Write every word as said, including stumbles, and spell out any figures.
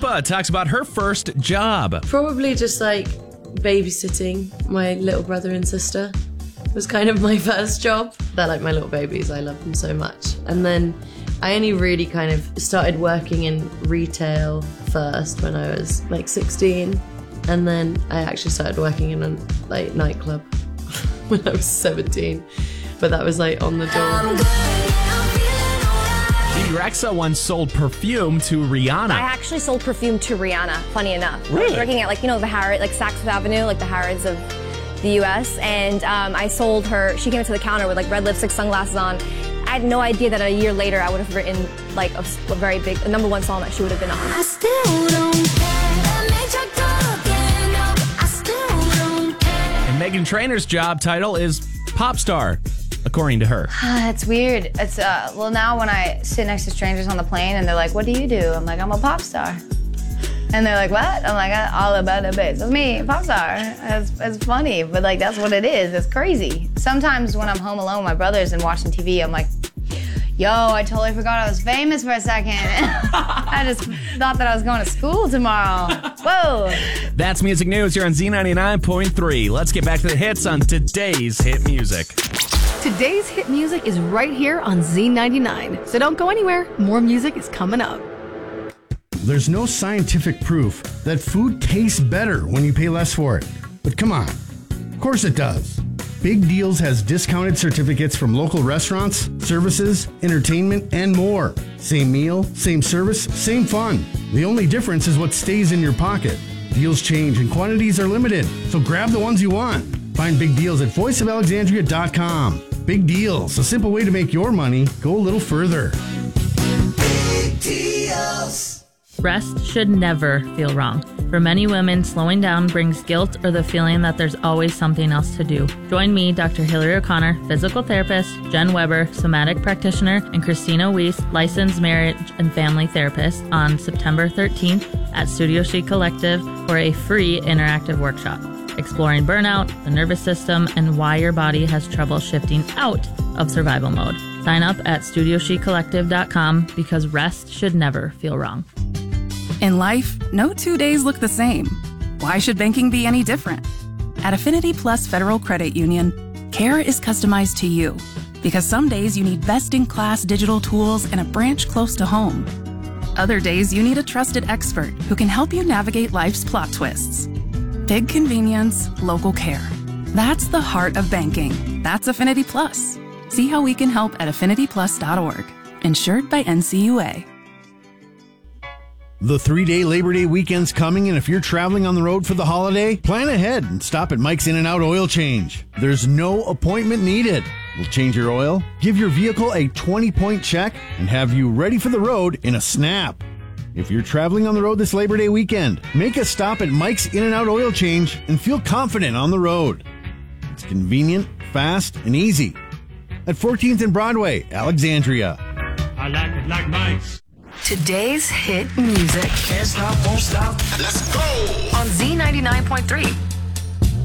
Lipa talks about her first job. Probably just like babysitting my little brother and sister was kind of my first job. They're like my little babies. I love them so much. And then I only really kind of started working in retail first when I was like sixteen. And then I actually started working in a like nightclub when I was seventeen. But that was like on the door. Bebe Rexha once sold perfume to Rihanna. I actually sold perfume to Rihanna, funny enough. Really? I was working at like, you know, the Harrods, like Saks Fifth Avenue, like the Harrods of the U S. And um, I sold her, she came into the counter with like red lipstick, sunglasses on. I had no idea that a year later I would have written like a, a very big, a number one song that she would have been on. I still don't care. That makes you talking up. I still don't care. And Meghan Trainor's job title is pop star, according to her. It's weird. It's uh, well, now when I sit next to strangers on the plane and they're like, what do you do? I'm like, I'm a pop star. And they're like, what? I'm like, all about the bass. It's me, pop star. It's, it's funny, but like, that's what it is. It's crazy. Sometimes when I'm home alone with my brothers and watching T V, I'm like, yo, I totally forgot I was famous for a second. I just thought that I was going to school tomorrow. Whoa. That's music news here on Z ninety-nine point three. Let's get back to the hits on today's hit music. Today's hit music is right here on Z ninety-nine. So don't go anywhere. More music is coming up. There's no scientific proof that food tastes better when you pay less for it. But come on. Of course it does. Big Deals has discounted certificates from local restaurants, services, entertainment, and more. Same meal, same service, same fun. The only difference is what stays in your pocket. Deals change and quantities are limited, so grab the ones you want. Find Big Deals at voice of alexandria dot com. Big Deals, a simple way to make your money go a little further. Big deals. Rest should never feel wrong. For many women, slowing down brings guilt or the feeling that there's always something else to do. Join me, Doctor Hillary O'Connor, physical therapist, Jen Weber, somatic practitioner, and Christina Weiss, licensed marriage and family therapist, on September thirteenth at Studio She Collective for a free interactive workshop exploring burnout, the nervous system, and why your body has trouble shifting out of survival mode. Sign up at studio she collective dot com because rest should never feel wrong. In life, no two days look the same. Why should banking be any different? At Affinity Plus Federal Credit Union, care is customized to you because some days you need best-in-class digital tools and a branch close to home. Other days you need a trusted expert who can help you navigate life's plot twists. Big convenience, local care. That's the heart of banking. That's Affinity Plus. See how we can help at affinity plus dot org. Insured by N C U A. The three-day Labor Day weekend's coming, and if you're traveling on the road for the holiday, plan ahead and stop at Mike's In-N-Out Oil Change. There's no appointment needed. We'll change your oil, give your vehicle a twenty-point check, and have you ready for the road in a snap. If you're traveling on the road this Labor Day weekend, make a stop at Mike's In-N-Out Oil Change and feel confident on the road. It's convenient, fast, and easy. At fourteenth and Broadway, Alexandria. I like it like Mike's. Today's hit music. Can't stop, won't stop. Let's go. On Z ninety-nine point three.